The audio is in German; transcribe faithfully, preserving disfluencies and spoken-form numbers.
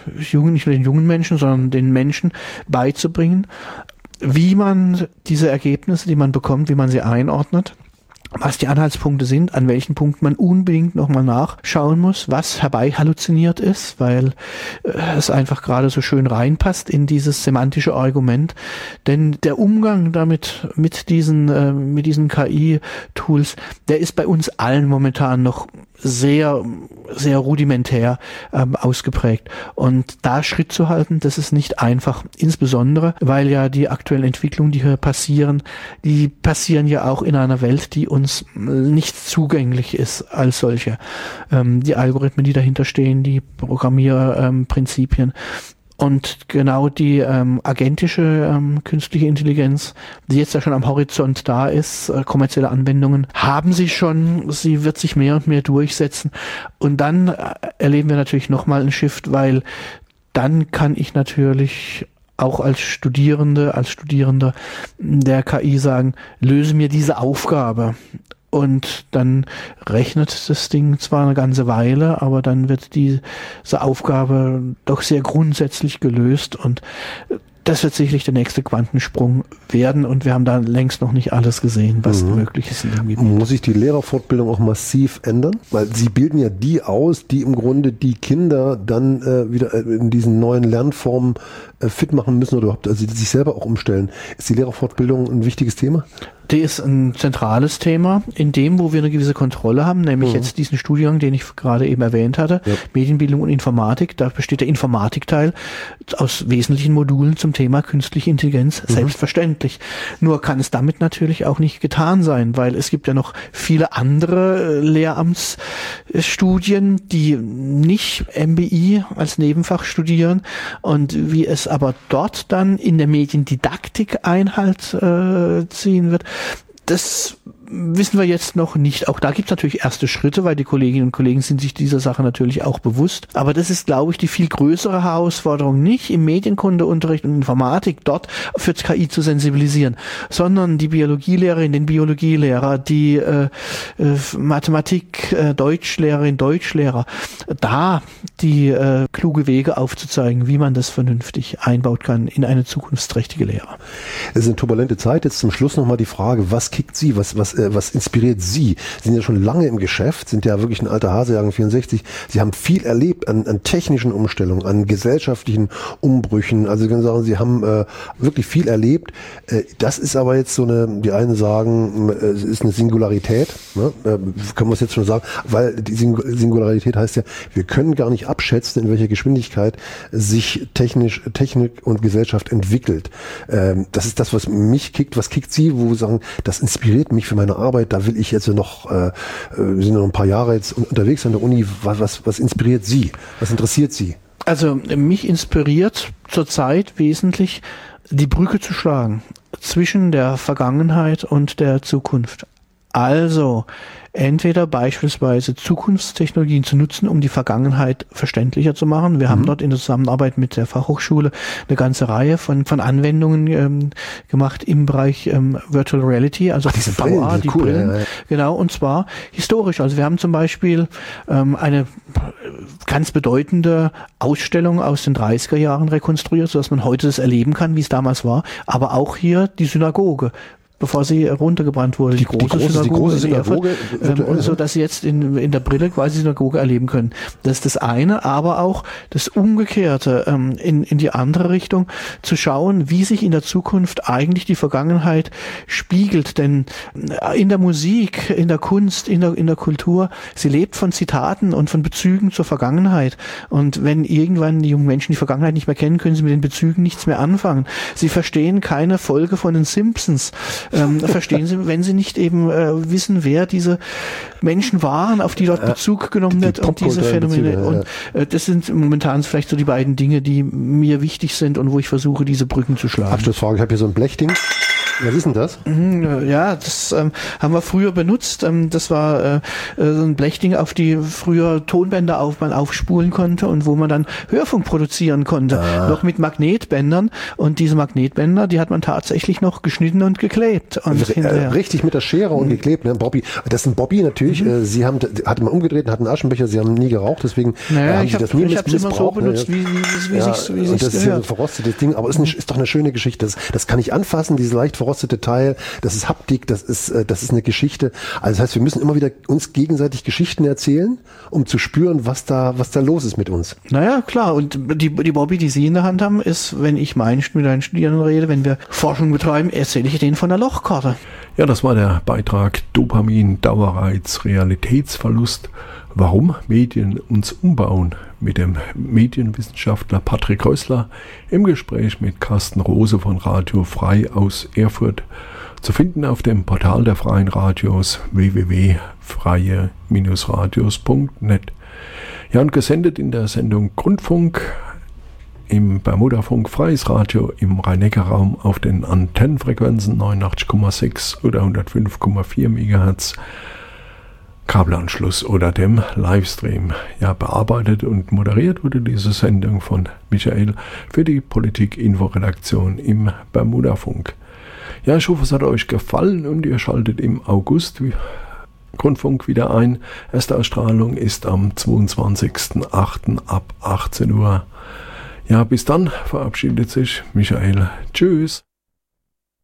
jungen, nicht nur den jungen Menschen, sondern den Menschen beizubringen, wie man diese Ergebnisse, die man bekommt, wie man sie einordnet, was die Anhaltspunkte sind, an welchen Punkten man unbedingt nochmal nachschauen muss, was herbei halluziniert ist, weil äh, es einfach gerade so schön reinpasst in dieses semantische Argument. Denn der Umgang damit, mit diesen, äh, mit diesen K I-Tools, der ist bei uns allen momentan noch sehr, sehr rudimentär ähm, ausgeprägt. Und da Schritt zu halten, das ist nicht einfach. Insbesondere, weil ja die aktuellen Entwicklungen, die hier passieren, die passieren ja auch in einer Welt, die uns nicht zugänglich ist als solche. Ähm, die Algorithmen, die dahinter stehen, die Programmierprinzipien. Ähm, Und genau die ähm, agentische ähm, künstliche Intelligenz, die jetzt ja schon am Horizont da ist, äh, kommerzielle Anwendungen, haben sie schon, sie wird sich mehr und mehr durchsetzen. Und dann äh, erleben wir natürlich nochmal einen Shift, weil dann kann ich natürlich auch als Studierende, als Studierender der K I sagen, löse mir diese Aufgabe. Und dann rechnet das Ding zwar eine ganze Weile, aber dann wird diese Aufgabe doch sehr grundsätzlich gelöst und das wird sicherlich der nächste Quantensprung werden und wir haben da längst noch nicht alles gesehen, was mhm. möglich ist in dem Gebiet. Muss sich die Lehrerfortbildung auch massiv ändern? Weil sie bilden ja die aus, die im Grunde die Kinder dann äh, wieder in diesen neuen Lernformen äh, fit machen müssen oder überhaupt, also sich selber auch umstellen. Ist die Lehrerfortbildung ein wichtiges Thema? Die ist ein zentrales Thema, in dem, wo wir eine gewisse Kontrolle haben, nämlich mhm. jetzt diesen Studiengang, den ich gerade eben erwähnt hatte, ja. Medienbildung und Informatik. Da besteht der Informatikteil aus wesentlichen Modulen zum Thema künstliche Intelligenz, mhm. selbstverständlich. Nur kann es damit natürlich auch nicht getan sein, weil es gibt ja noch viele andere Lehramtsstudien, die nicht M B I als Nebenfach studieren und wie es aber dort dann in der Mediendidaktik Einhalt äh, ziehen wird, das wissen wir jetzt noch nicht. Auch da gibt es natürlich erste Schritte, weil die Kolleginnen und Kollegen sind sich dieser Sache natürlich auch bewusst. Aber das ist, glaube ich, die viel größere Herausforderung, nicht im Medienkundeunterricht und Informatik dort für K I zu sensibilisieren, sondern die Biologielehrerin, den Biologielehrer, die äh, äh, Mathematik, äh, Deutschlehrerin, Deutschlehrer, da die äh, kluge Wege aufzuzeigen, wie man das vernünftig einbaut kann in eine zukunftsträchtige Lehre. Es ist eine turbulente Zeit. Jetzt zum Schluss nochmal die Frage, was kickt Sie, was, was Was inspiriert Sie? Sie sind ja schon lange im Geschäft, sind ja wirklich ein alter Hase, Jahrgang vierundsechzig. Sie haben viel erlebt an, an technischen Umstellungen, an gesellschaftlichen Umbrüchen. Also Sie können sagen, Sie haben äh, wirklich viel erlebt. Äh, das ist aber jetzt so eine, die einen sagen, äh, es ist eine Singularität. Ne? Äh, können wir es jetzt schon sagen? Weil die Singularität heißt ja, wir können gar nicht abschätzen, in welcher Geschwindigkeit sich technisch, Technik und Gesellschaft entwickelt. Ähm, das ist das, was mich kickt. Was kickt Sie, wo Sie sagen, das inspiriert mich für meine Arbeit, da will ich jetzt noch, äh, wir sind noch ein paar Jahre jetzt unterwegs an der Uni, was, was, was inspiriert Sie? Was interessiert Sie? Also mich inspiriert zurzeit wesentlich, die Brücke zu schlagen zwischen der Vergangenheit und der Zukunft. Also entweder beispielsweise Zukunftstechnologien zu nutzen, um die Vergangenheit verständlicher zu machen. Wir mhm. haben dort in der Zusammenarbeit mit der Fachhochschule eine ganze Reihe von von Anwendungen ähm, gemacht im Bereich ähm, Virtual Reality, also Ach, diese V R, Brillen, die cool, Brillen. Ja, ja. Genau, und zwar historisch. Also wir haben zum Beispiel ähm, eine ganz bedeutende Ausstellung aus den dreißiger Jahren rekonstruiert, sodass man heute das erleben kann, wie es damals war. Aber auch hier die Synagoge, bevor sie runtergebrannt wurde, die, die, große, die große Synagoge, die große Synagoge in Erfurt, ähm, so dass sie jetzt in, in der Brille quasi die Synagoge erleben können. Das ist das eine, aber auch das Umgekehrte, ähm, in, in die andere Richtung, zu schauen, wie sich in der Zukunft eigentlich die Vergangenheit spiegelt. Denn in der Musik, in der Kunst, in der, in der Kultur, sie lebt von Zitaten und von Bezügen zur Vergangenheit. Und wenn irgendwann die jungen Menschen die Vergangenheit nicht mehr kennen, können sie mit den Bezügen nichts mehr anfangen. Sie verstehen keine Folge von den Simpsons. Ähm, verstehen Sie, wenn Sie nicht eben äh, wissen, wer diese Menschen waren, auf die dort Bezug genommen wird und diese Phänomene. Bezüge, ja. Und äh, das sind momentan vielleicht so die beiden Dinge, die mir wichtig sind und wo ich versuche, diese Brücken zu schlagen. Abschlussfrage, ich habe hier so ein Blechding. Was ist denn das? Ja, das ähm, haben wir früher benutzt. Ähm, das war äh, so ein Blechding, auf die früher Tonbänder auf, man aufspulen konnte und wo man dann Hörfunk produzieren konnte. Ah. Noch mit Magnetbändern. Und diese Magnetbänder, die hat man tatsächlich noch geschnitten und geklebt. Und R- richtig mit der Schere und mhm. geklebt. Ne? Bobby, das ist ein Bobby natürlich. Mhm. Äh, Sie haben, hat man umgedreht und hatten Aschenbecher. Sie haben nie geraucht, deswegen naja, äh, haben ich Sie hab, das nie ich hab's immer so benutzt, wie, wie, wie ja, sich's, wie und das ist ja ein gehört. verrostetes Ding, aber es ist, eine, ist doch eine schöne Geschichte. Das, das kann ich anfassen, dieses leicht verrostete Teil. Das ist Haptik, das ist, das ist eine Geschichte. Also das heißt, wir müssen immer wieder uns gegenseitig Geschichten erzählen, um zu spüren, was da, was da los ist mit uns. Naja, klar. Und die, die Bobby, die Sie in der Hand haben, ist, wenn ich meinen, mit einen Studierenden rede, wenn wir Forschung betreiben, erzähle ich denen von der Lochkarte. Ja, das war der Beitrag Dopamin, Dauerreiz, Realitätsverlust. Warum Medien uns umbauen, mit dem Medienwissenschaftler Patrick Häusler im Gespräch mit Carsten Rose von Radio Frei aus Erfurt, zu finden auf dem Portal der Freien Radios w w w punkt freie radios punkt net. Ja, und gesendet in der Sendung Grundfunk im Bermudafunk Freies Radio im Rhein-Neckar-Raum auf den Antennenfrequenzen neunundachtzig Komma sechs oder hundertfünf Komma vier Megahertz. Kabelanschluss oder dem Livestream. Ja, bearbeitet und moderiert wurde diese Sendung von Michael für die Politik-Info-Redaktion im Bermudafunk. Ja, ich hoffe, es hat euch gefallen und ihr schaltet im August Grundfunk wieder ein. Erste Ausstrahlung ist am zweiundzwanzigsten achten ab achtzehn Uhr. Ja, bis dann verabschiedet sich Michael. Tschüss.